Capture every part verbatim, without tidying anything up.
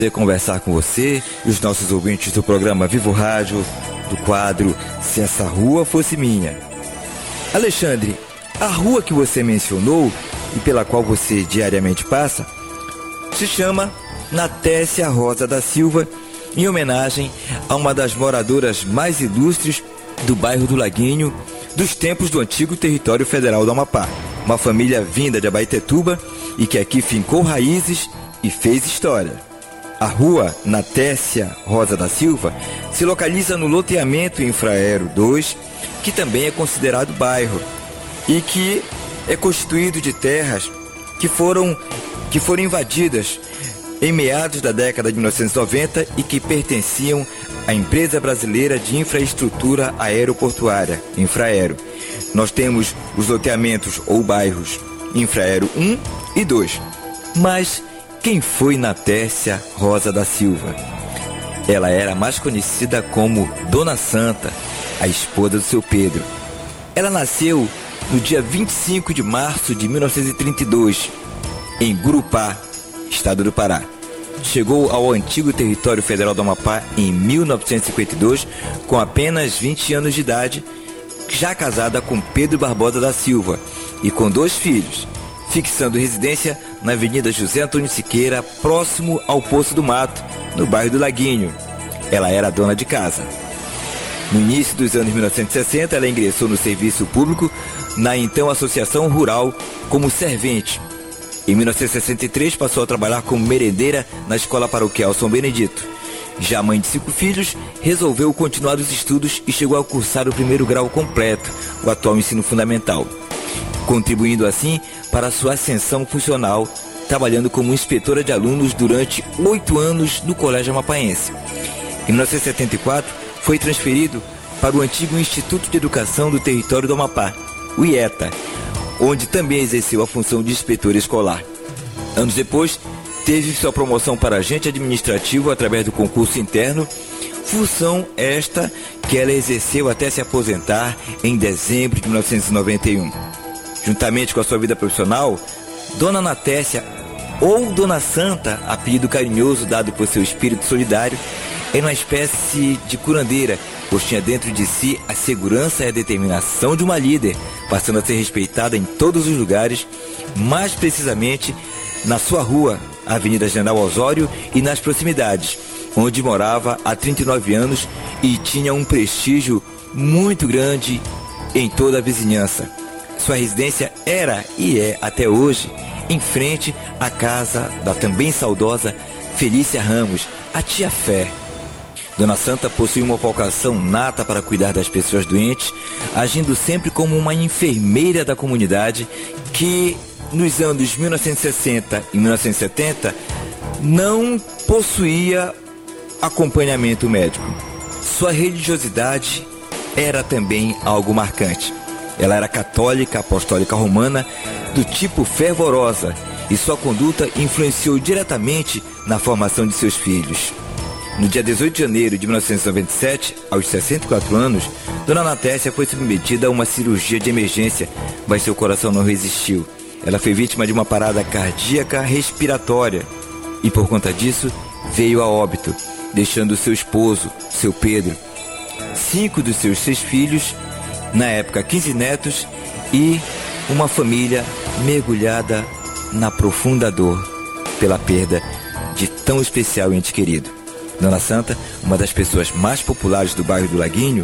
Conversar com você e os nossos ouvintes do programa Vivo Rádio, do quadro Se Essa Rua Fosse Minha. Alexandre, a rua que você mencionou e pela qual você diariamente passa se chama Natécia Rosa da Silva, em homenagem a uma das moradoras mais ilustres do bairro do Laguinho, dos tempos do antigo território federal do Amapá. Uma família vinda de Abaetetuba e que aqui fincou raízes e fez história. A rua Natécia Rosa da Silva se localiza no loteamento Infraero dois, que também é considerado bairro, e que é constituído de terras que foram, que foram invadidas em meados da década de mil novecentos e noventa e que pertenciam à Empresa Brasileira de Infraestrutura Aeroportuária, Infraero. Nós temos os loteamentos ou bairros Infraero um e dois. Mas quem foi Natécia Rosa da Silva? Ela era mais conhecida como Dona Santa, a esposa do seu Pedro. Ela nasceu no dia vinte e cinco de março de mil novecentos e trinta e dois, em Gurupá, estado do Pará. Chegou ao antigo território federal do Amapá em mil novecentos e cinquenta e dois, com apenas vinte anos de idade, já casada com Pedro Barbosa da Silva e com dois filhos, fixando residência na Avenida José Antônio Siqueira, próximo ao Poço do Mato, no bairro do Laguinho. Ela era dona de casa. No início dos anos mil novecentos e sessenta, ela ingressou no serviço público na então Associação Rural como servente. Em mil novecentos e sessenta e três, passou a trabalhar como merendeira na Escola Paroquial São Benedito. Já mãe de cinco filhos, resolveu continuar os estudos e chegou a cursar o primeiro grau completo, o atual ensino fundamental, contribuindo assim para a sua ascensão funcional, trabalhando como inspetora de alunos durante oito anos no Colégio Amapaense. Em mil novecentos e setenta e quatro, foi transferido para o antigo Instituto de Educação do Território do Amapá, o I E T A, onde também exerceu a função de inspetora escolar. Anos depois, teve sua promoção para agente administrativo através do concurso interno, função esta que ela exerceu até se aposentar em dezembro de mil novecentos e noventa e um. Juntamente com a sua vida profissional, Dona Natécia, ou Dona Santa, apelido carinhoso dado por seu espírito solidário, era uma espécie de curandeira, pois tinha dentro de si a segurança e a determinação de uma líder, passando a ser respeitada em todos os lugares, mais precisamente na sua rua, Avenida General Osório, e nas proximidades, onde morava há trinta e nove anos e tinha um prestígio muito grande em toda a vizinhança. Sua residência era e é até hoje em frente à casa da também saudosa Felícia Ramos, a tia Fé. Dona Santa possui uma vocação nata para cuidar das pessoas doentes, agindo sempre como uma enfermeira da comunidade que, nos anos mil novecentos e sessenta e mil novecentos e setenta, não possuía acompanhamento médico. Sua religiosidade era também algo marcante. Ela era católica, apostólica romana, do tipo fervorosa, e sua conduta influenciou diretamente na formação de seus filhos. No dia dezoito de janeiro de mil novecentos e noventa e sete, aos sessenta e quatro anos, Dona Natécia foi submetida a uma cirurgia de emergência, mas seu coração não resistiu. Ela foi vítima de uma parada cardíaca respiratória e, por conta disso, veio a óbito, deixando seu esposo, seu Pedro, cinco dos seus seis filhos, na época quinze netos, e uma família mergulhada na profunda dor pela perda de tão especial ente querido. Dona Santa, uma das pessoas mais populares do bairro do Laguinho,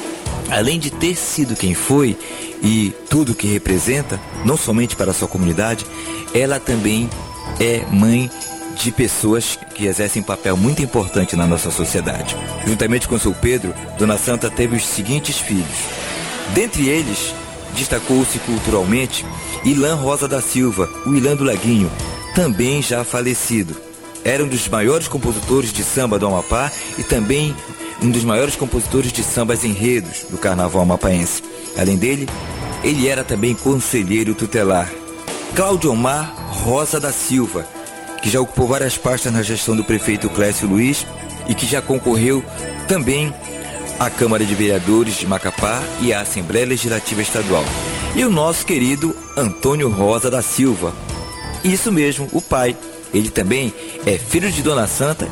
além de ter sido quem foi e tudo que representa, não somente para a sua comunidade, ela também é mãe de pessoas que exercem um papel muito importante na nossa sociedade. Juntamente com seu Pedro, Dona Santa teve os seguintes filhos. Dentre eles, destacou-se culturalmente Ilan Rosa da Silva, o Ilan do Laguinho, também já falecido. Era um dos maiores compositores de samba do Amapá e também um dos maiores compositores de sambas enredos do carnaval amapaense. Além dele, ele era também conselheiro tutelar. Cláudio Omar Rosa da Silva, que já ocupou várias pastas na gestão do prefeito Clécio Luiz e que já concorreu também à Câmara de Vereadores de Macapá e à Assembleia Legislativa Estadual. E o nosso querido Antônio Rosa da Silva. Isso mesmo, o pai, Ele também é filho de Dona Santa